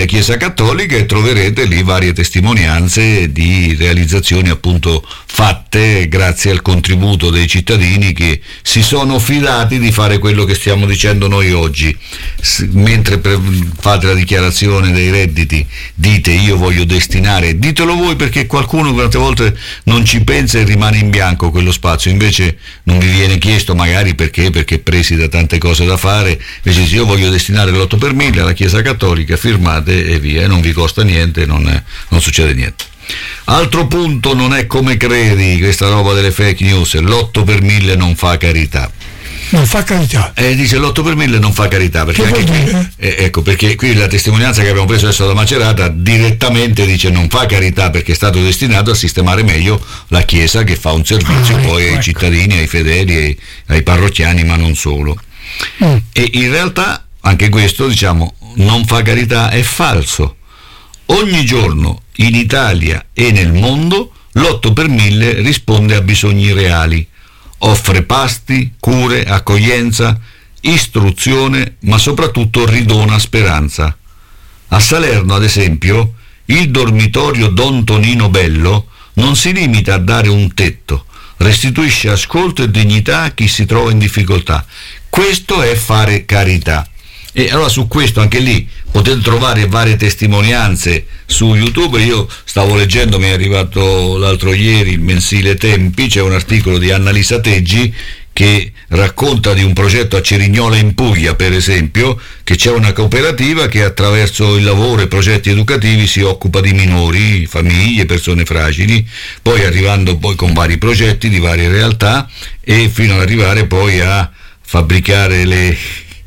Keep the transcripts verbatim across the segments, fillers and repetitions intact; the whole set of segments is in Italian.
Chiesa Cattolica e troverete lì varie testimonianze di realizzazioni appunto fatte grazie al contributo dei cittadini che si sono fidati di fare quello che stiamo dicendo noi oggi. S- mentre per, fate la dichiarazione dei redditi, dite io voglio destinare, ditelo voi, perché qualcuno tante volte non ci pensa e rimane in bianco quello spazio, invece non vi viene chiesto, magari perché perché presi da tante cose da fare, invece se io voglio destinare l'otto per mille alla Chiesa Cattolica, firmate e via, e non vi costa niente, non, è, non succede niente. Altro punto, non è come credi, questa roba delle fake news, l'otto per mille non fa carità. Non fa carità. Eh, dice l'otto per mille non fa carità, perché che anche vuol qui, dire? eh, ecco, perché qui la testimonianza che abbiamo preso adesso da Macerata direttamente dice non fa carità perché è stato destinato a sistemare meglio la Chiesa, che fa un servizio ah, poi ecco, ai ecco. cittadini, ai fedeli, ai, ai parrocchiani, ma non solo. Mm. E in realtà anche questo, diciamo, non fa carità, è falso. Ogni giorno in Italia e nel mondo l'otto per mille risponde a bisogni reali. Offre pasti, cure, accoglienza, istruzione, ma soprattutto ridona speranza. A Salerno, ad esempio, il dormitorio Don Tonino Bello non si limita a dare un tetto, restituisce ascolto e dignità a chi si trova in difficoltà. Questo è fare carità. E allora su questo, anche lì, potete trovare varie testimonianze su YouTube. Io stavo leggendo, mi è arrivato l'altro ieri il mensile Tempi, c'è un articolo di Annalisa Teggi che racconta di un progetto a Cerignola in Puglia, per esempio, che c'è una cooperativa che attraverso il lavoro e progetti educativi si occupa di minori, famiglie, persone fragili, poi arrivando poi con vari progetti di varie realtà e fino ad arrivare poi a fabbricare le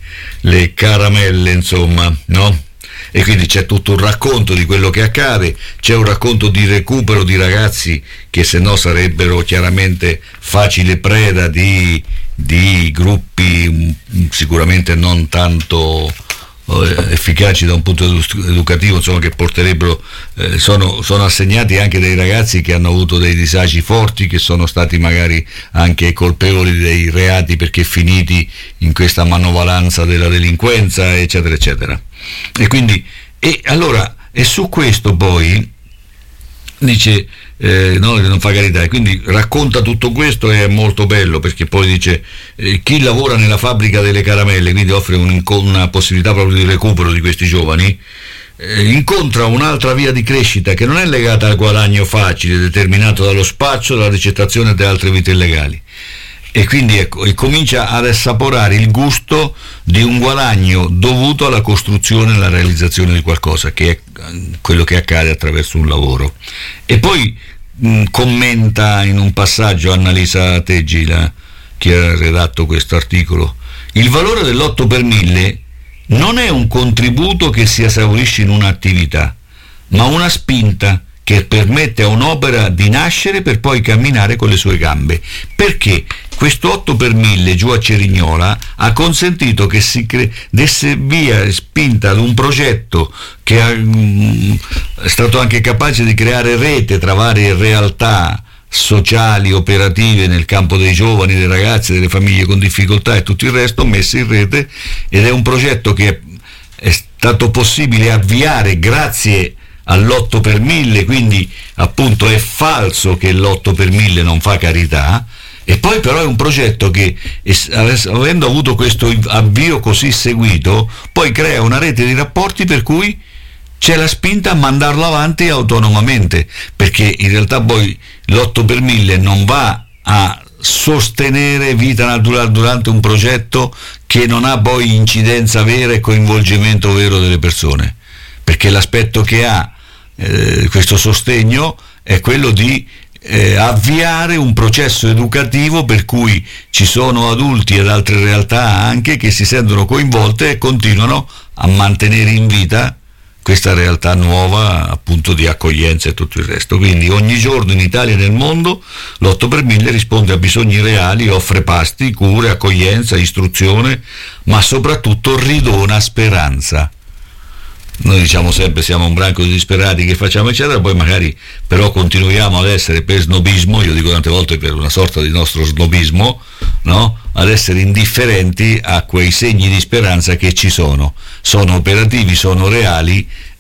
le caramelle, insomma, no? E quindi c'è tutto un racconto di quello che accade, c'è un racconto di recupero di ragazzi che se no sarebbero chiaramente facile preda di, di gruppi sicuramente non tanto efficaci da un punto educativo, insomma, che porterebbero eh, sono, sono assegnati anche dei ragazzi che hanno avuto dei disagi forti, che sono stati magari anche colpevoli dei reati perché finiti in questa manovalanza della delinquenza, eccetera eccetera. E quindi e allora e su questo poi dice eh, no, non fa carità, e quindi racconta tutto questo e è molto bello, perché poi dice eh, chi lavora nella fabbrica delle caramelle, quindi offre un, una possibilità proprio di recupero di questi giovani, eh, incontra un'altra via di crescita che non è legata al guadagno facile determinato dallo spaccio, dalla ricettazione di altre vite illegali, e quindi ecco, e comincia ad assaporare il gusto di un guadagno dovuto alla costruzione e alla realizzazione di qualcosa, che è quello che accade attraverso un lavoro. E poi mh, commenta in un passaggio Annalisa Teggi, la, che ha redatto questo articolo: il valore dell'otto per mille non è un contributo che si esaurisce in un'attività, ma una spinta che permette a un'opera di nascere per poi camminare con le sue gambe. Perché questo otto per mille giù a Cerignola ha consentito che si cre- desse via spinta ad un progetto che ha, mh, è stato anche capace di creare rete tra varie realtà sociali, operative nel campo dei giovani, dei ragazzi, delle famiglie con difficoltà e tutto il resto messe in rete, ed è un progetto che è stato possibile avviare grazie all'otto per mille, quindi appunto è falso che l'otto per mille non fa carità. E poi però è un progetto che, avendo avuto questo avvio così seguito, poi crea una rete di rapporti per cui c'è la spinta a mandarlo avanti autonomamente, perché in realtà poi l'otto per mille non va a sostenere vita naturale durante un progetto che non ha poi incidenza vera e coinvolgimento vero delle persone, perché l'aspetto che ha eh, questo sostegno è quello di Eh, avviare un processo educativo per cui ci sono adulti ed altre realtà anche che si sentono coinvolte e continuano a mantenere in vita questa realtà nuova, appunto, di accoglienza e tutto il resto. Quindi ogni giorno in Italia e nel mondo l'otto per mille risponde a bisogni reali, offre pasti, cure, accoglienza, istruzione, ma soprattutto ridona speranza. Noi diciamo sempre siamo un branco di disperati che facciamo eccetera, poi magari però continuiamo ad essere, per snobismo, io dico tante volte per una sorta di nostro snobismo, no? Ad essere indifferenti a quei segni di speranza che ci sono, sono operativi, sono reali